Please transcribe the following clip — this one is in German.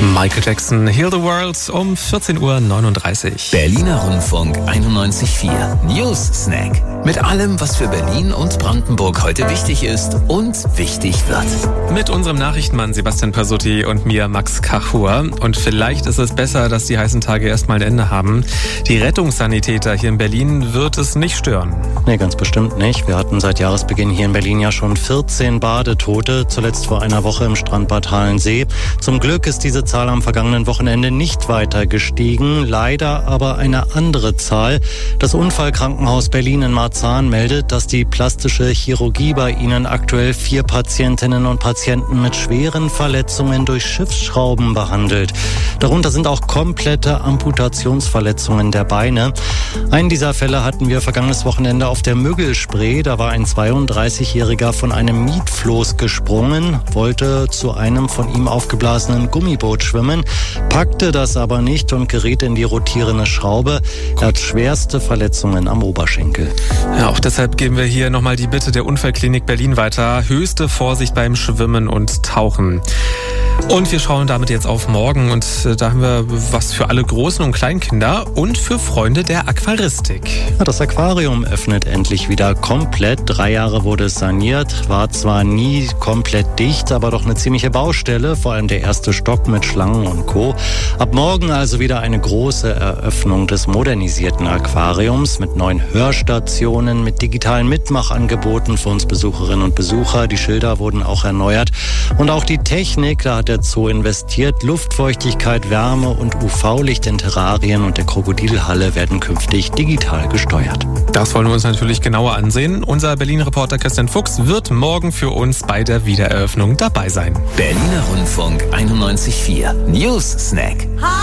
Michael Jackson, Heal the World um 14.39 Uhr. Berliner Rundfunk 91.4 News Snack. Mit allem, was für Berlin und Brandenburg heute wichtig ist und wichtig wird. Mit unserem Nachrichtenmann Sebastian Persutti und mir Max Kachur. Und vielleicht ist es besser, dass die heißen Tage erstmal ein Ende haben. Die Rettungssanitäter hier in Berlin wird es nicht stören. Nee, ganz bestimmt nicht. Wir hatten seit Jahresbeginn hier in Berlin ja schon 14 Badetote, zuletzt vor einer Woche im Strandbad Halensee. Zum Glück ist diese Zahl am vergangenen Wochenende nicht weiter gestiegen, leider aber eine andere Zahl. Das Unfallkrankenhaus Berlin in Marzahn meldet, dass die plastische Chirurgie bei ihnen aktuell 4 Patientinnen und Patienten mit schweren Verletzungen durch Schiffsschrauben behandelt. Darunter sind auch komplette Amputationsverletzungen der Beine. Einen dieser Fälle hatten wir vergangenes Wochenende auf der Müggelspree. Da war ein 32-Jähriger von einem Mietfloß gesprungen, wollte zu einem von ihm aufgeblasenen Gummiboot schwimmen, packte das aber nicht und geriet in die rotierende Schraube. Er hat schwerste Verletzungen am Oberschenkel. Ja, auch deshalb geben wir hier nochmal die Bitte der Unfallklinik Berlin weiter. Höchste Vorsicht beim Schwimmen und Tauchen. Und wir schauen damit jetzt auf morgen und da haben wir was für alle Großen und Kleinkinder und für Freunde der Aquaristik. Ja, das Aquarium öffnet endlich wieder komplett. 3 Jahre wurde es saniert, war zwar nie komplett dicht, aber doch eine ziemliche Baustelle, vor allem der erste Stock mit Schlangen und Co. Ab morgen also wieder eine große Eröffnung des modernisierten Aquariums mit neuen Hörstationen, mit digitalen Mitmachangeboten für uns Besucherinnen und Besucher. Die Schilder wurden auch erneuert und auch die Technik, da hat der Zoo investiert. Luftfeuchtigkeit, Wärme und UV-Licht in Terrarien und der Krokodilhalle werden künftig digital gesteuert. Das wollen wir uns natürlich genauer ansehen. Unser Berlin-Reporter Christian Fuchs wird morgen für uns bei der Wiedereröffnung dabei sein. Berliner Rundfunk 91.4 News Snack.